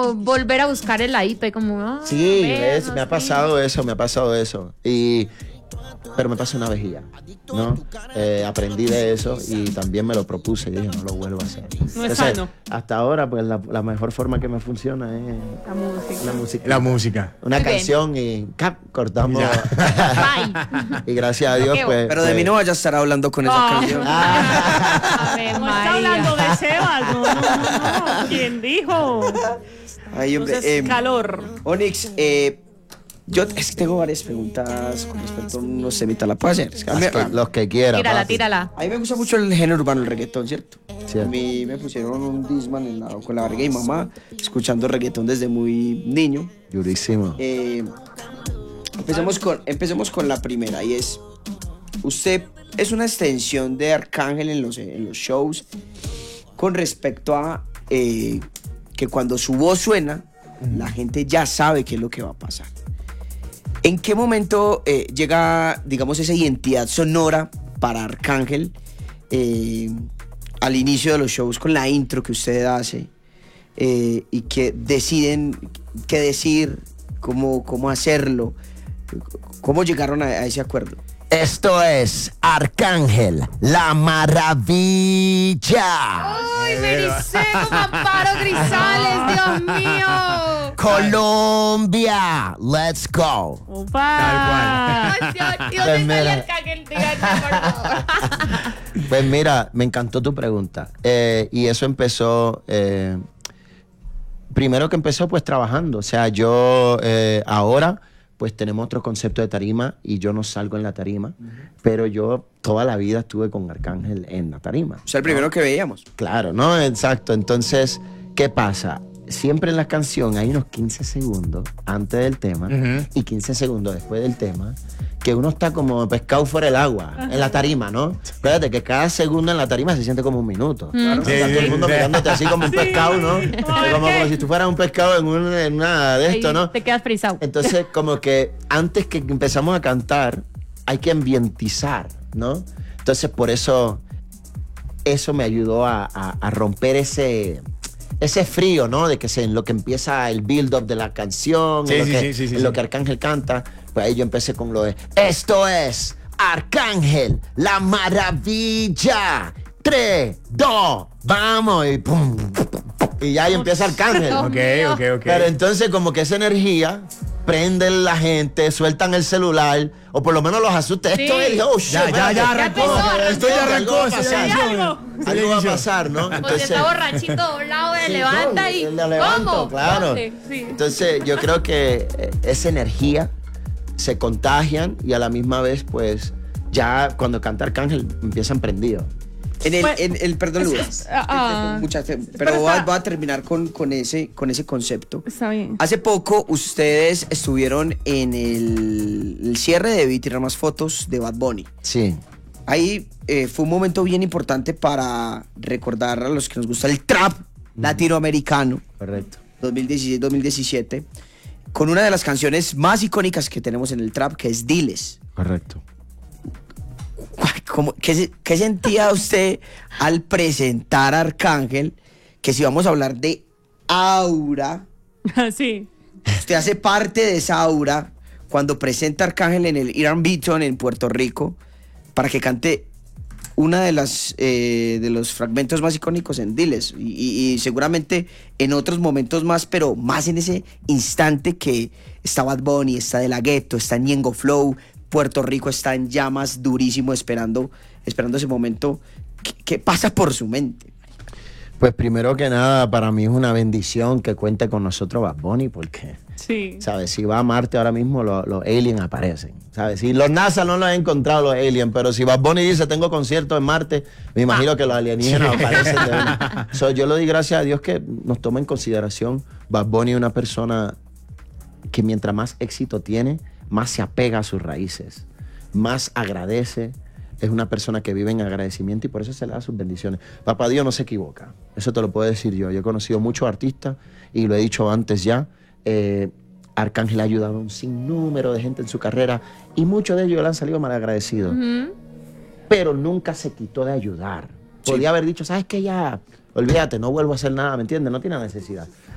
como volver a buscar el ladito y como... Sí, vernos, me ha pasado eso. Pero me pasó una vez y ya, ¿no? Aprendí de eso y también me lo propuse y dije, no lo vuelvo a hacer. No es sano. Hasta ahora, pues la mejor forma que me funciona es la música. La música. Una Muy canción y cortamos. Bye. Y gracias a Dios, Ok, pues. Pero de mí no vaya a estar hablando con esa canción. Ave No está María. hablando de Sebas, no. ¿Quién dijo? Ay, hombre. Entonces, calor. Onyx, yo es que tengo varias preguntas con respecto a unos temitas. ¿La puedo hacer? Es que Los que quieran. Tírala, papi. tírala. a mí me gusta mucho el género urbano, el reggaetón, ¿cierto? Sí. A mí me pusieron un Discman con la barriga de mi mamá, escuchando reggaetón desde muy niño. Durísimo. Empecemos con la primera, y es, usted es una extensión de Arcángel en los shows con respecto a que cuando su voz suena, la gente ya sabe qué es lo que va a pasar. ¿En qué momento llega, digamos, esa identidad sonora para Arcángel al inicio de los shows con la intro que usted hace y que deciden qué decir, cómo hacerlo? ¿Cómo llegaron a ese acuerdo? Esto es Arcángel, la maravilla. ¡Ay, me ericé como Amparo Grisales, Dios mío! Colombia, let's go. Opa. Ay, Dios, ¿y Pues dónde mira. sale Arcángel? Díganme, por favor. Pues mira, me encantó tu pregunta. Y eso empezó, primero que empezó pues trabajando. O sea, yo ahora pues tenemos otro concepto de tarima y yo no salgo en la tarima, pero yo toda la vida estuve con Arcángel en la tarima. O sea, el primero que veíamos. Claro, ¿no? Exacto. Entonces, ¿qué pasa? Siempre en la canción hay unos 15 segundos antes del tema y 15 segundos después del tema que uno está como pescado fuera del agua en la tarima, ¿no? Acuérdate que cada segundo en la tarima se siente como un minuto. Claro, Sí, está todo el sí, mundo sí. mirándote así como un pescado, ¿no? Como si tú fueras un pescado en una de esto, Ahí ¿no? te quedas frisado. Entonces, como que antes que empezamos a cantar, hay que ambientizar, ¿no? Entonces, por eso me ayudó a romper ese frío, ¿no? De que en lo que empieza el build-up de la canción, Sí, en, sí, en lo que Arcángel canta, pues ahí yo empecé con lo de, esto es Arcángel, la maravilla. 3, 2, vamos, y pum, y ya ahí empieza Arcángel. Dios mío. Ok. Pero entonces como que esa energía prende la gente, sueltan el celular, o por lo menos los asusta. Sí. Esto es, oh, shit, Ya espérate. arrancó. empezó, Esto ya Algo va a arrancó. pasar. Algo va a pasar, ¿no? O si está borrachito doblado, se levanta no, y... le levanto, ¿Cómo? claro. ¿Dónde? Sí. Entonces yo creo que esa energía se contagian y a la misma vez, pues, ya cuando canta Arcángel empiezan prendidos. Perdón, Luis. Pero está- voy a terminar con ese concepto. Está bien. Hace poco ustedes estuvieron en el cierre de Vi Tirar Más Fotos de Bad Bunny. Sí. Ahí fue un momento bien importante para recordar a los que nos gusta el trap latinoamericano, Correcto. 2016-2017, con una de las canciones más icónicas que tenemos en el trap, que es Diles. Correcto. ¿Qué sentía usted al presentar a Arcángel? Que si vamos a hablar de aura, Sí. usted hace parte de esa aura cuando presenta a Arcángel en el Irán Beaton en Puerto Rico para que cante una de los fragmentos más icónicos en Diles y seguramente en otros momentos más, pero más en ese instante que está Bad Bunny, está De La Ghetto, está Ñengo Flow, Puerto Rico está en llamas durísimo esperando ese momento. ¿Qué pasa por su mente? Pues primero que nada, para mí es una bendición que cuente con nosotros Bad Bunny, porque, Sí. ¿sabes? Si va a Marte ahora mismo, los aliens aparecen, ¿sabes? Si los NASA no los han encontrado los aliens, pero si Bad Bunny dice, tengo concierto en Marte, me imagino que los alienígenas aparecen de una. Yo le doy gracias a Dios que nos toma en consideración. Bad Bunny es una persona que mientras más éxito tiene, más se apega a sus raíces, más agradece. Es una persona que vive en agradecimiento y por eso se le da sus bendiciones. Papá Dios no se equivoca. Eso te lo puedo decir yo. Yo he conocido muchos artistas y lo he dicho antes ya. Arcángel ha ayudado a un sinnúmero de gente en su carrera y muchos de ellos le han salido mal agradecidos. Pero nunca se quitó de ayudar. Podía haber dicho, ¿sabes qué? Ya, olvídate, no vuelvo a hacer nada, ¿me entiendes? No tiene necesidad.